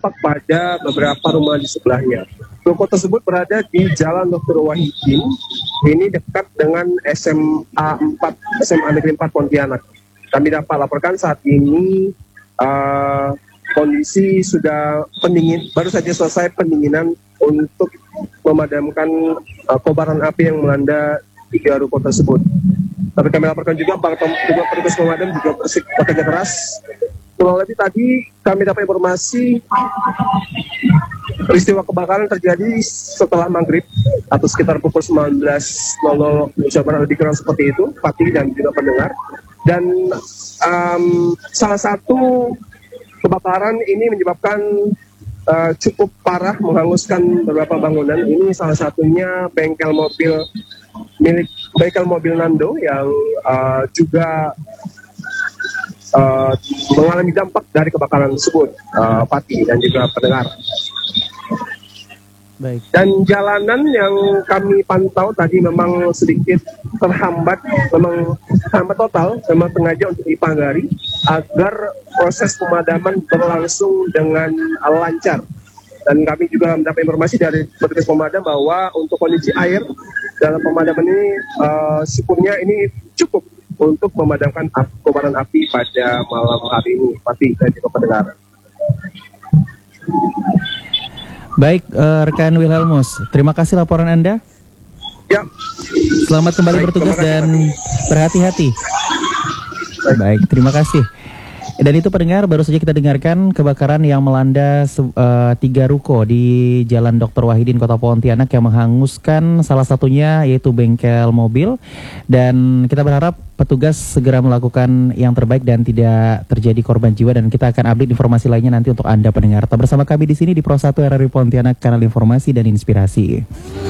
berdampak pada beberapa rumah di sebelahnya. Ruko tersebut berada di Jalan Dr. Wahidin, ini dekat dengan SMA Negeri 4 Pontianak. Kami dapat laporkan saat ini kondisi sudah baru saja selesai pendinginan untuk memadamkan kobaran api yang melanda 3 ruko tersebut. Tapi kami laporkan juga bahwa petugas pemadam juga bekerja keras. Kurang lebih tadi kami dapat informasi peristiwa kebakaran terjadi setelah maghrib atau sekitar pukul 19.00 Indonesia Barat, lebih kurang seperti itu, Fatih dan juga pendengar. Dan salah satu kebakaran ini menyebabkan cukup parah, menghanguskan beberapa bangunan. Ini salah satunya bengkel mobil Nando yang juga mengalami dampak dari kebakaran tersebut, Fatih dan juga pendengar. Baik. Dan jalanan yang kami pantau tadi memang sedikit terhambat, memang hambat total, memang sengaja untuk dipagari agar proses pemadaman berlangsung dengan lancar. Dan kami juga mendapat informasi dari petugas pemadam bahwa untuk kondisi air dalam pemadaman ini syukurnya ini cukup untuk memadamkan kobaran api pada malam hari ini, Fatih dan juga pendengar. Baik, rekan Wilhelmus, terima kasih laporan Anda. Ya. Selamat kembali bertugas dan berhati-hati. Baik, terima kasih. Dan itu pendengar, baru saja kita dengarkan kebakaran yang melanda 3 ruko di Jalan Dr. Wahidin, Kota Pontianak yang menghanguskan salah satunya yaitu bengkel mobil. Dan kita berharap petugas segera melakukan yang terbaik dan tidak terjadi korban jiwa. Dan kita akan update informasi lainnya nanti untuk Anda pendengar. Tetap bersama kami di sini di Pro 1 RRI Pontianak, kanal informasi dan inspirasi.